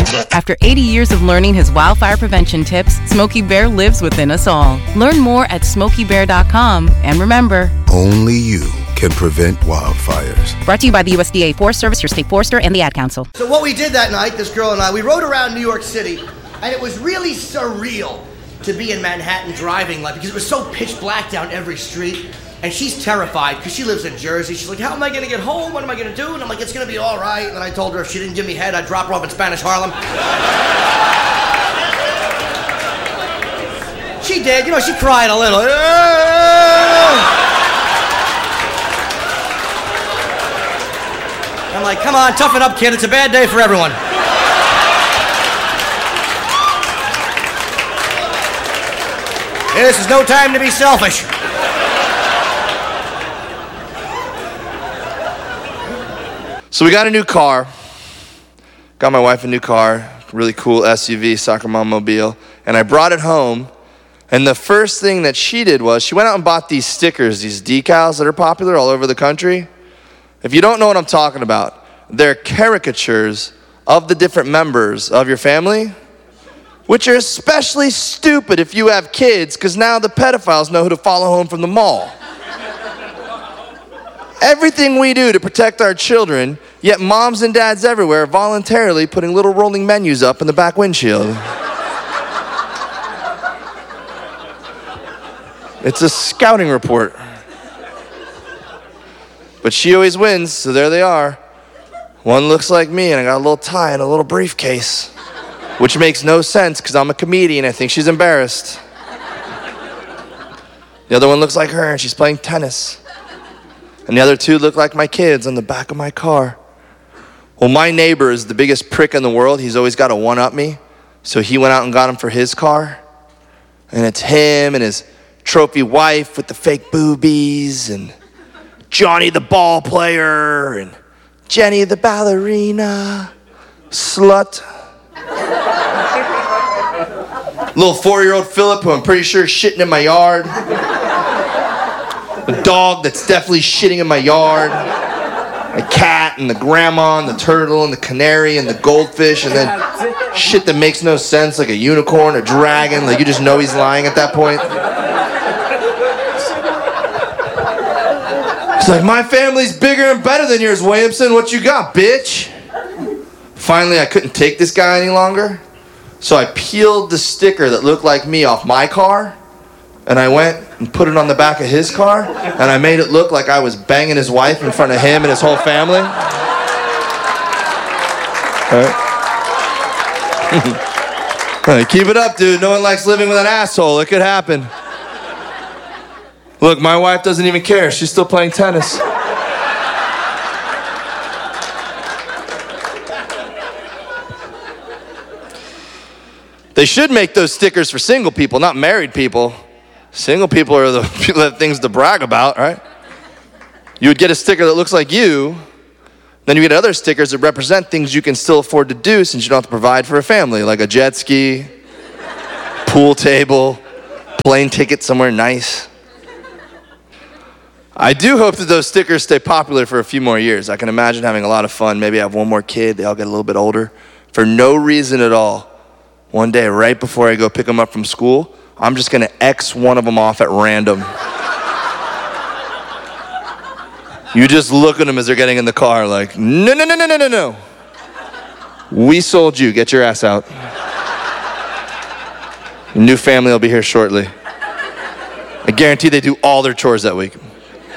After 80 years of learning his wildfire prevention tips, Smokey Bear lives within us all. Learn more at SmokeyBear.com. And remember, only you can prevent wildfires. Brought to you by the USDA Forest Service, your state forester, and the Ad Council. So what we did that night, this girl and I, we rode around New York City, and it was really surreal to be in Manhattan driving, because it was so pitch black down every street. And she's terrified because she lives in Jersey. She's like, how am I going to get home? What am I going to do? And I'm like, it's going to be all right. And then I told her if she didn't give me head, I'd drop her off in Spanish Harlem. She did. She cried a little. I'm like, come on, toughen up, kid. It's a bad day for everyone. This is no time to be selfish. So we got a new car. Got my wife a new car, really cool SUV, Soccer Mom Mobile, and I brought it home. And the first thing that she did was she went out and bought these stickers, these decals that are popular all over the country. If you don't know what I'm talking about, they're caricatures of the different members of your family, which are especially stupid if you have kids, because now the pedophiles know who to follow home from the mall. Everything we do to protect our children, yet moms and dads everywhere are voluntarily putting little rolling menus up in the back windshield. It's a scouting report. But she always wins, so there they are. One looks like me, and I got a little tie and a little briefcase, which makes no sense because I'm a comedian. I think she's embarrassed. The other one looks like her, and she's playing tennis. And the other two look like my kids on the back of my car. Well, my neighbor is the biggest prick in the world. He's always got to one-up me. So he went out and got him for his car. And it's him and his trophy wife with the fake boobies, and Johnny the ball player, and Jenny the ballerina, slut. Little 4-year-old Philip, who I'm pretty sure is shitting in my yard. A dog that's definitely shitting in my yard. A cat and the grandma and the turtle and the canary and the goldfish, and then shit that makes no sense, like a unicorn, a dragon, like you just know he's lying at that point. It's like, my family's bigger and better than yours, Williamson. What you got, bitch? Finally, I couldn't take this guy any longer, so I peeled the sticker that looked like me off my car, and I went and put it on the back of his car, and I made it look like I was banging his wife in front of him and his whole family. All right. Keep it up, dude. No one likes living with an asshole. It could happen. Look, my wife doesn't even care. She's still playing tennis. They should make those stickers for single people, not married people. Single people are the people that have things to brag about, right? You would get a sticker that looks like you, then you get other stickers that represent things you can still afford to do since you don't have to provide for a family, like a jet ski, pool table, plane ticket somewhere nice. I do hope that those stickers stay popular for a few more years. I can imagine having a lot of fun. Maybe I have one more kid, they all get a little bit older. For no reason at all, one day right before I go pick them up from school, I'm just gonna X one of them off at random. You just look at them as they're getting in the car like, no. We sold you, get your ass out. Your new family will be here shortly. I guarantee they do all their chores that week.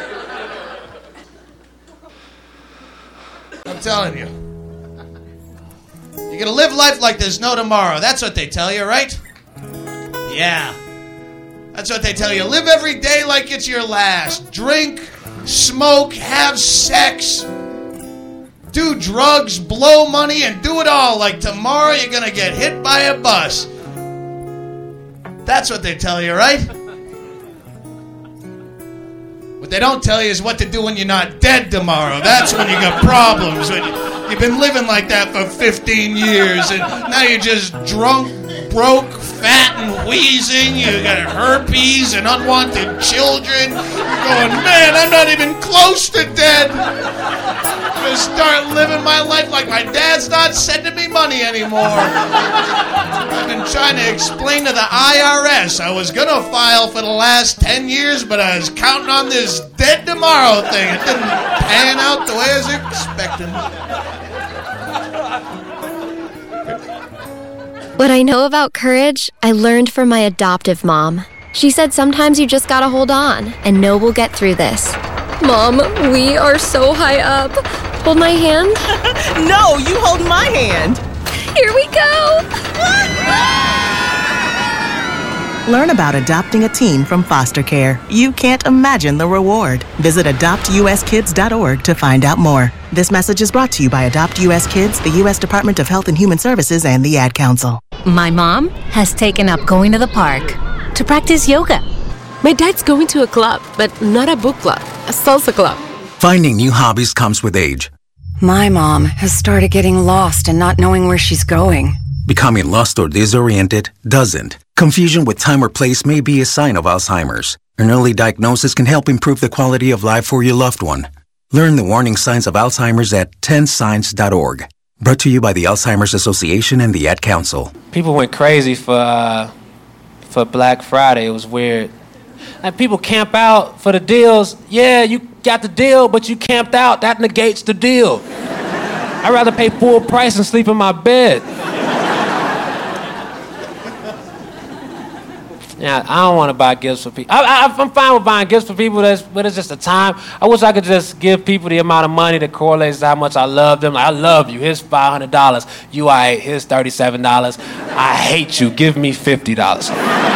I'm telling you. You're gonna live life like there's no tomorrow. That's what they tell you, right? Yeah. That's what they tell you. Live every day like it's your last. Drink, smoke, have sex, do drugs, blow money, and do it all like tomorrow you're gonna get hit by a bus. That's what they tell you, right? What they don't tell you is what to do when you're not dead tomorrow. That's when you got problems. When you've been living like that for 15 years, and now you're just drunk, broke, fat, and wheezing. You got herpes and unwanted children. You're going, man, I'm not even close to dead. gonna start living my life like my dad's not sending me money anymore. I've been trying to explain to the IRS I was gonna file for the last 10 years, but I was counting on this dead tomorrow thing. It didn't pan out the way I was expecting. What I know about courage, I learned from my adoptive mom. She said sometimes you just gotta hold on and know we'll get through this. Mom, we are so high up. Hold my hand. No, you hold my hand. Here we go. Learn about adopting a teen from foster care. You can't imagine the reward. Visit adoptuskids.org to find out more. This message is brought to you by Adopt US Kids, the U.S. Department of Health and Human Services, and the Ad Council. My mom has taken up going to the park to practice yoga. My dad's going to a club, but not a book club, a salsa club. Finding new hobbies comes with age. My mom has started getting lost and not knowing where she's going. Becoming lost or disoriented doesn't. Confusion with time or place may be a sign of Alzheimer's. An early diagnosis can help improve the quality of life for your loved one. Learn the warning signs of Alzheimer's at 10signs.org. Brought to you by the Alzheimer's Association and the Ad Council. People went crazy for Black Friday. It was weird. Like, people camp out for the deals. Yeah, you got the deal, but you camped out. That negates the deal. I'd rather pay full price and sleep in my bed. Yeah, I don't want to buy gifts for people. I'm fine with buying gifts for people, but it's just a time. I wish I could just give people the amount of money that correlates to how much I love them. Like, I love you. Here's $500. You, all right, here's $37. I hate you. Give me $50.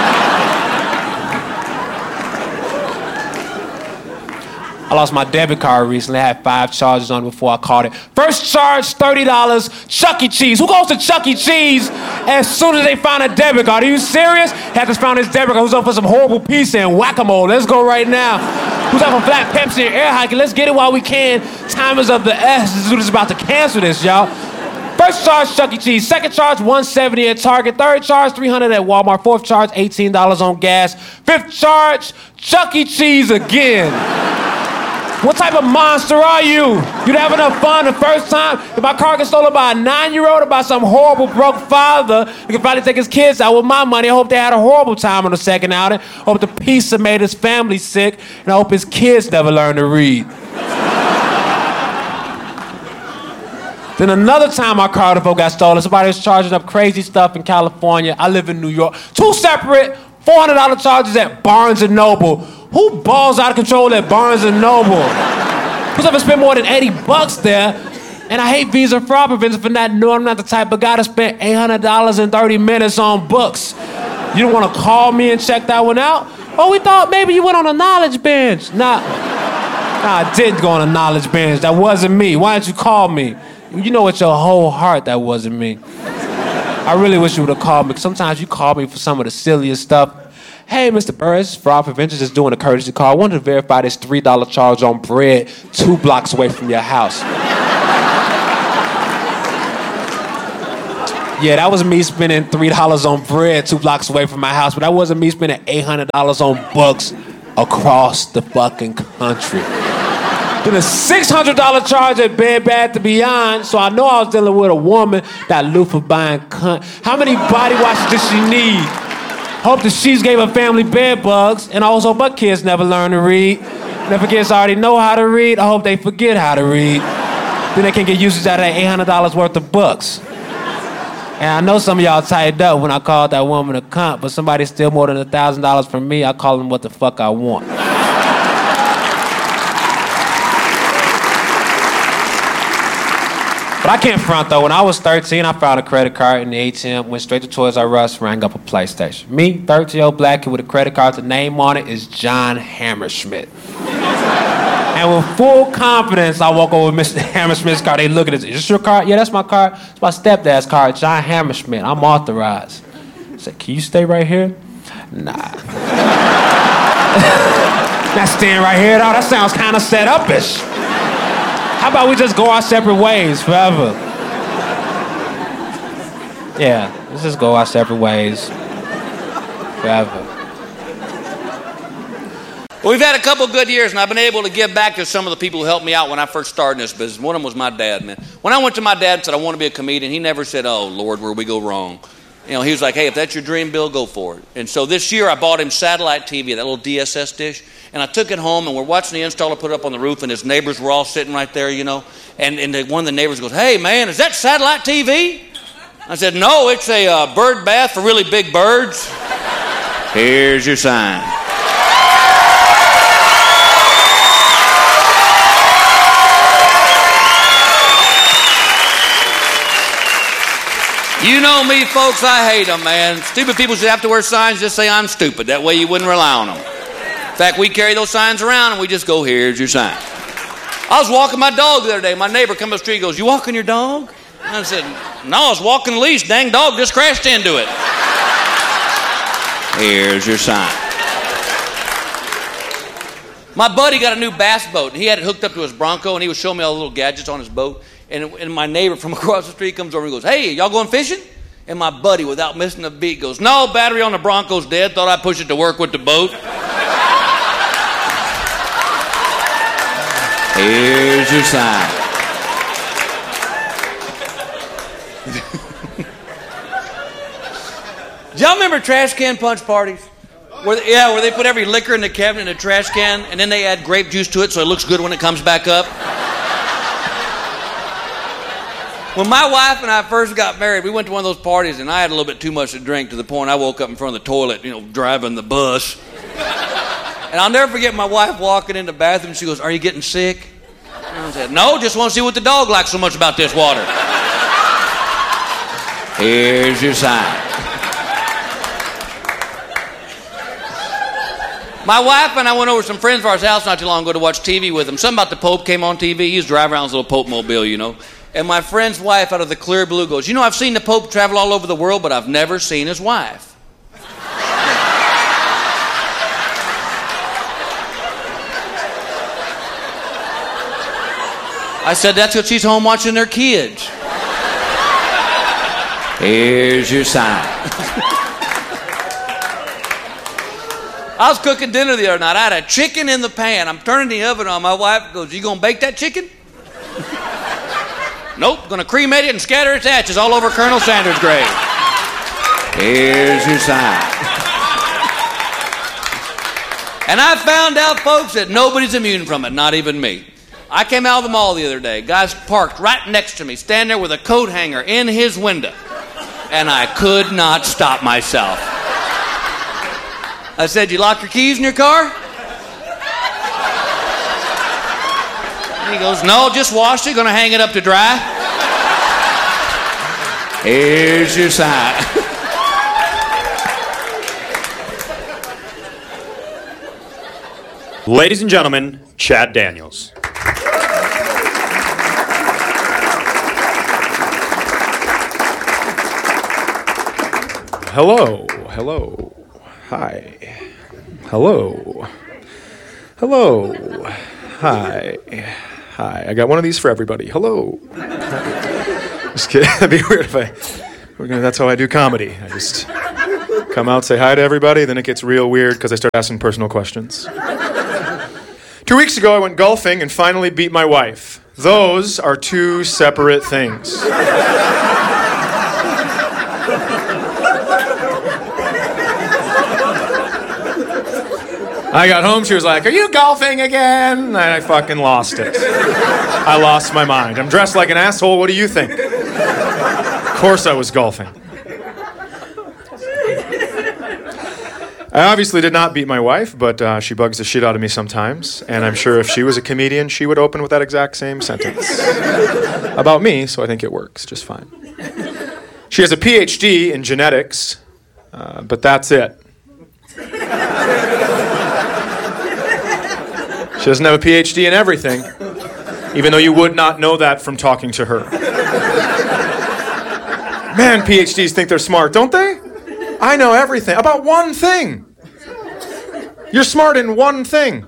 I lost my debit card recently. I had 5 charges on it before I caught it. First charge, $30, Chuck E. Cheese. Who goes to Chuck E. Cheese as soon as they find a debit card? Are you serious? Had to find his debit card. Who's up for some horrible pizza and whack-a-mole? Let's go right now. Who's up for flat Pepsi and air hockey? Let's get it while we can. Time is of the essence. This dude is about to cancel this, y'all. First charge, Chuck E. Cheese. Second charge, $170 at Target. Third charge, $300 at Walmart. Fourth charge, $18 on gas. Fifth charge, Chuck E. Cheese again. What type of monster are you? You'd have enough fun the first time? If my car gets stolen by a 9-year-old or by some horrible broke father, he can finally take his kids out with my money. I hope they had a horrible time on the second outing. I hope the pizza made his family sick, and I hope his kids never learn to read. Then another time my car got stolen, somebody was charging up crazy stuff in California. I live in New York. 2 separate $400 charges at Barnes & Noble. Who balls out of control at Barnes & Noble? Who's ever spent more than $80 there? And I hate Visa fraud prevention for not knowing I'm not the type of guy to spend $800 in 30 minutes on books. You don't want to call me and check that one out? Oh, we thought maybe you went on a knowledge bench. Nah, I didn't go on a knowledge bench. That wasn't me. Why didn't you call me? You know with your whole heart that wasn't me. I really wish you would have called me, because sometimes you call me for some of the silliest stuff. Hey, Mr. Burris, Fraud Prevention just doing a courtesy call. I wanted to verify this $3 charge on bread 2 blocks away from your house. Yeah, that was me spending $3 on bread 2 blocks away from my house, but that wasn't me spending $800 on books across the fucking country. Then a $600 charge at Bed Bath & Beyond, so I know I was dealing with a woman that loofah buying cunt. How many body washes did she need? Hope the sheets gave her family bed bugs, and I also hope my kids never learn to read. And if the kids already know how to read, I hope they forget how to read. Then they can get usage out of that $800 worth of books. And I know some of y'all tightened up when I called that woman a cunt, but somebody steal more than $1,000 from me, I call them what the fuck I want. But I can't front, though. When I was 13, I found a credit card in the ATM, went straight to Toys R Us, rang up a PlayStation. Me, 13-year-old black kid with a credit card, the name on it is John Hammerschmidt. And with full confidence, I walk over to Mr. Hammerschmidt's car. They look at it. Is this your card? Yeah, that's my card. It's my stepdad's card, John Hammerschmidt. I'm authorized. I said, can you stay right here? Nah. Not staying right here, though. That sounds kind of set up-ish. How about we just go our separate ways forever? Yeah, let's just go our separate ways forever. Well, we've had a couple good years, and I've been able to give back to some of the people who helped me out when I first started in this business. One of them was my dad, man. When I went to my dad and said, I want to be a comedian, he never said, oh, Lord, where we go wrong. You know, he was like, hey, if that's your dream, Bill, go for it. And so this year I bought him satellite TV, that little DSS dish, and I took it home, and we're watching the installer put it up on the roof, and his neighbors were all sitting right there, you know. And one of the neighbors goes, hey, man, is that satellite TV? I said, no, it's a bird bath for really big birds. Here's your sign. You know me, folks, I hate them, man. Stupid people should have to wear signs, just say I'm stupid. That way you wouldn't rely on them. In fact, we carry those signs around and we just go, here's your sign. I was walking my dog the other day. My neighbor come up the street and goes, you walking your dog? And I said, no, I was walking the leash. Dang dog just crashed into it. Here's your sign. My buddy got a new bass boat, and he had it hooked up to his Bronco, and he was showing me all the little gadgets on his boat. And my neighbor from across the street comes over and goes, hey, y'all going fishing? And my buddy, without missing a beat, goes, no, battery on the Bronco's dead. Thought I'd push it to work with the boat. Here's your sign. Do y'all remember trash can punch parties? Where they put every liquor in the cabinet in a trash can, and then they add grape juice to it so it looks good when it comes back up. When my wife and I first got married, we went to one of those parties, and I had a little bit too much to drink to the point I woke up in front of the toilet, you know, driving the bus. And I'll never forget my wife walking in the bathroom. She goes, are you getting sick? And I said, no, just want to see what the dog likes so much about this water. Here's your sign. My wife and I went over to some friends of ours' house not too long ago to watch TV with them. Something about the Pope came on TV. He was driving around his little Pope mobile, you know. And my friend's wife, out of the clear blue, goes, you know, I've seen the Pope travel all over the world, but I've never seen his wife. I said, that's because she's home watching their kids. Here's your sign. I was cooking dinner the other night. I had a chicken in the pan. I'm turning the oven on. My wife goes, you gonna bake that chicken? Nope, gonna cremate it and scatter its ashes all over Colonel Sanders' grave. Here's your sign. And I found out, folks, that nobody's immune from it, not even me. I came out of the mall the other day. Guy's parked right next to me, standing there with a coat hanger in his window. And I could not stop myself. I said, you lock your keys in your car? And he goes, no, just washed it, gonna hang it up to dry. Here's your sign. Ladies and gentlemen, Chad Daniels. Hello, hello, hi, hello, hello, hi, hi. I got one of these for everybody. Hello. Just kidding. That'd be weird if that's how I do comedy. I just come out, say hi to everybody, then it gets real weird because I start asking personal questions. 2 weeks ago, I went golfing and finally beat my wife. Those are two separate things. I got home, she was like, are you golfing again? And I fucking lost it. I lost my mind. I'm dressed like an asshole, what do you think? Of course I was golfing. I obviously did not beat my wife, but she bugs the shit out of me sometimes, and I'm sure if she was a comedian, she would open with that exact same sentence about me, so I think it works just fine. She has a PhD in genetics, but that's it. She doesn't have a PhD in everything, even though you would not know that from talking to her. Man, PhDs think they're smart, don't they? I know everything about one thing. You're smart in one thing.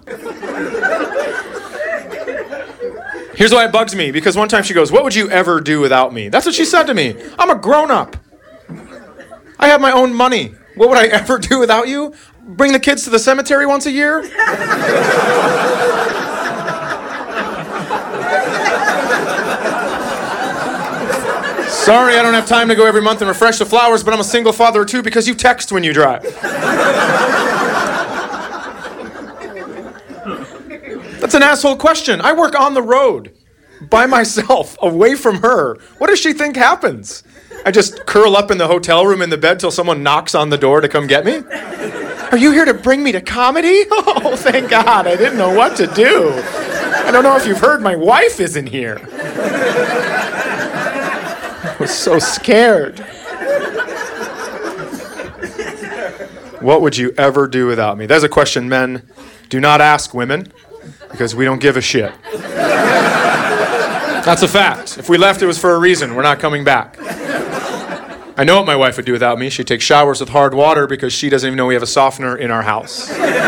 Here's why it bugs me, because one time she goes, what would you ever do without me? That's what she said to me. I'm a grown-up. I have my own money. What would I ever do without you? bring the kids to the cemetery once a year? Sorry, I don't have time to go every month and refresh the flowers, but I'm a single father of 2 because you text when you drive. That's an asshole question. I work on the road, by myself, away from her. What does she think happens? I just curl up in the hotel room in the bed till someone knocks on the door to come get me? Are you here to bring me to comedy? Oh, thank God. I didn't know what to do. I don't know if you've heard, my wife isn't here. I was so scared. What would you ever do without me? That's a question men do not ask women, because we don't give a shit. That's a fact. If we left, it was for a reason. We're not coming back. I know what my wife would do without me. She'd take showers with hard water because she doesn't even know we have a softener in our house.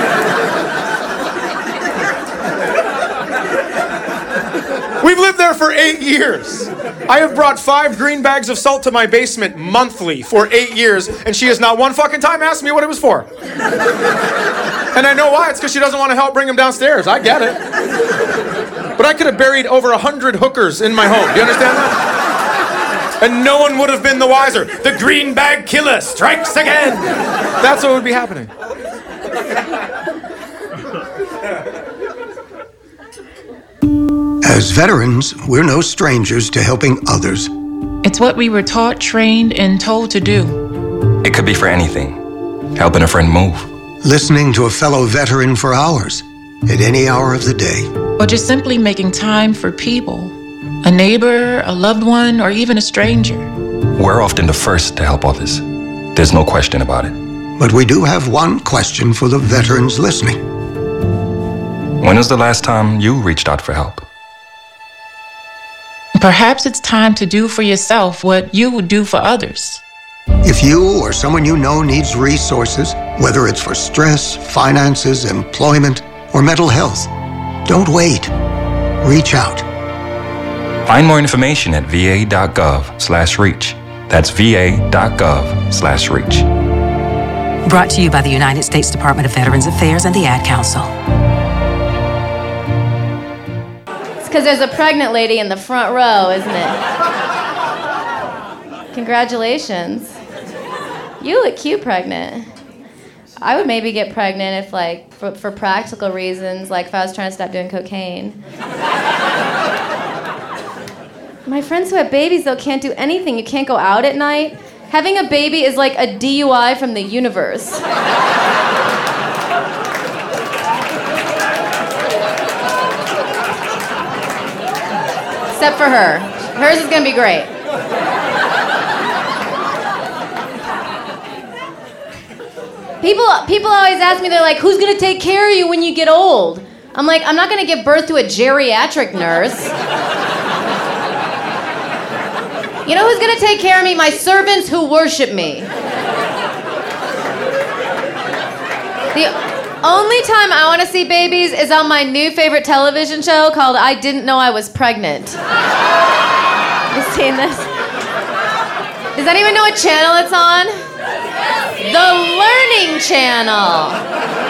We've lived there for 8 years. I have brought 5 green bags of salt to my basement monthly for 8 years, and she has not one fucking time asked me what it was for. And I know why. It's because she doesn't want to help bring them downstairs. I get it. But I could have buried over 100 hookers in my home. Do you understand that? And no one would have been the wiser. The green bag killer strikes again. That's what would be happening. As veterans, we're no strangers to helping others. It's what we were taught, trained, and told to do. It could be for anything. Helping a friend move. Listening to a fellow veteran for hours, at any hour of the day. Or just simply making time for people. A neighbor, a loved one, or even a stranger. We're often the first to help others. There's no question about it. But we do have one question for the veterans listening. When was the last time you reached out for help? Perhaps it's time to do for yourself what you would do for others. If you or someone you know needs resources, whether it's for stress, finances, employment, or mental health, don't wait. Reach out. Find more information at va.gov/reach. That's va.gov/reach. Brought to you by the United States Department of Veterans Affairs and the Ad Council. It's because there's a pregnant lady in the front row, isn't it? Congratulations. You look cute pregnant. I would maybe get pregnant if, like, for practical reasons, like if I was trying to stop doing cocaine. My friends who have babies, though, can't do anything. You can't go out at night. Having a baby is like a DUI from the universe. Except for her. Hers is gonna be great. People always ask me, they're like, who's gonna take care of you when you get old? I'm like, I'm not gonna give birth to a geriatric nurse. You know who's gonna take care of me? My servants who worship me. The only time I wanna see babies is on my new favorite television show called I Didn't Know I Was Pregnant. You seen this? Does anyone know what channel it's on? The Learning Channel.